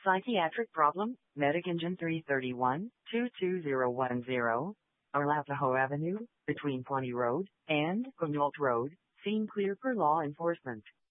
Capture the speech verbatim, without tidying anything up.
Psychiatric problem, Medic Engine three thirty-one, two two zero one zero, Arapahoe Avenue, between Pawnee Road and Quinault Road, seen clear per law enforcement.